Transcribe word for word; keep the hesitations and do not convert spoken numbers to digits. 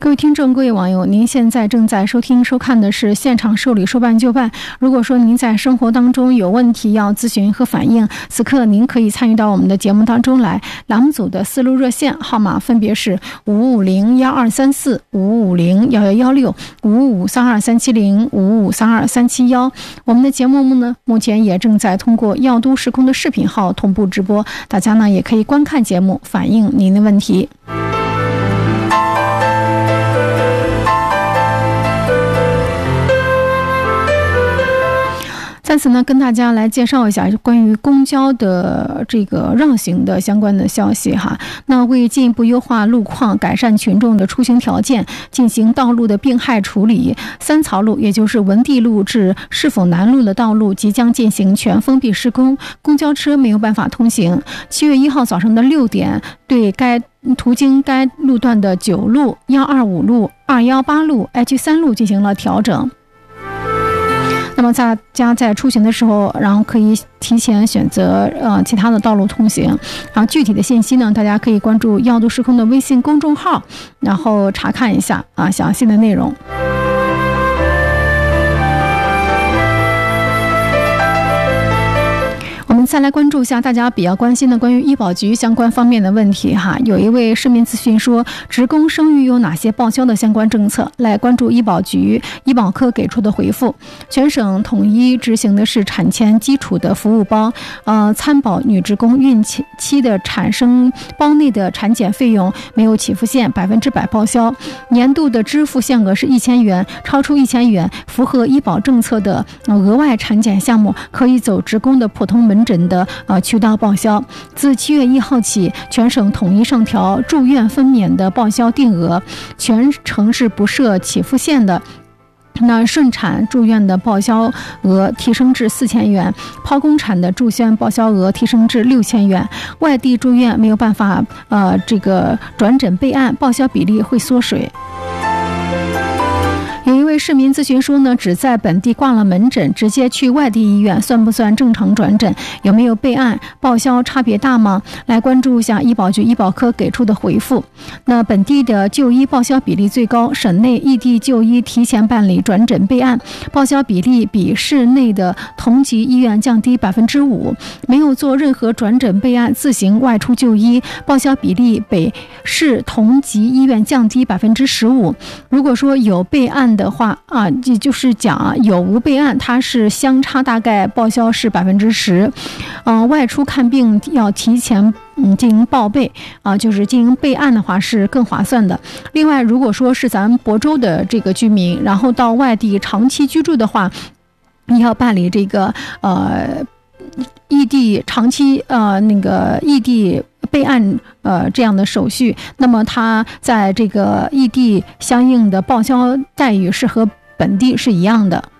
各位听众，各位网友，您现在正在收听收看的是现场受理说办就办。如果说您在生活当中有问题要咨询和反映，此刻您可以参与到我们的节目当中来。栏目组的思路热线号码分别是五五零幺二三四、五五零幺幺幺六、五五三二三七零、五五三二三七幺。我们的节目呢，目前也正在通过耀都时空的视频号同步直播，大家呢也可以观看节目，反映您的问题。在此呢，跟大家来介绍一下关于公交的这个绕行的相关的消息哈。那为进一步优化路况，改善群众的出行条件，进行道路的病害处理，三曹路也就是文帝路至是否南路的道路即将进行全封闭施工，公交车没有办法通行。七月一号早上的六点，对该途经该路段的九路、幺二五路、二幺八路、H 三路进行了调整。那么大家在出行的时候，然后可以提前选择呃其他的道路通行。然后具体的信息呢，大家可以关注耀都时空的微信公众号，然后查看一下啊详细的内容。我们再来关注一下大家比较关心的关于医保局相关方面的问题哈。有一位市民咨询说，职工生育有哪些报销的相关政策？来关注医保局医保科给出的回复。全省统一执行的是产前基础的服务包，呃，参保女职工孕期期的产生包内的产检费用没有起付线，百分之百报销。年度的支付限额是一千元，超出一千元，符合医保政策的额外产检项目可以走职工的普通门诊的呃渠道报销。自七月一号起，全省统一上调住院分娩的报销定额，全城是不设起付线的。那顺产住院的报销额提升至四千元，剖宫产的住院报销额提升至六千元。外地住院没有办法呃这个转诊备案，报销比例会缩水。有一位市民咨询说呢，只在本地挂了门诊，直接去外地医院算不算正常转诊？有没有备案？报销差别大吗？来关注一下医保局医保科给出的回复。那本地的就医报销比例最高，省内异地就医提前办理转诊备案，报销比例比市内的同级医院降低百分之五。没有做任何转诊备案，自行外出就医，报销比例比市同级医院降低百分之十五。如果说有备案的话啊，这就是讲啊，有无备案，它是相差大概报销是百分之十。嗯，外出看病要提前嗯进行报备啊，就是进行备案的话是更划算的。另外，如果说是咱亳州的这个居民，然后到外地长期居住的话，你要办理这个呃异地长期呃那个异地备案呃这样的手续，那么它在这个异地相应的报销待遇是和本地是一样的。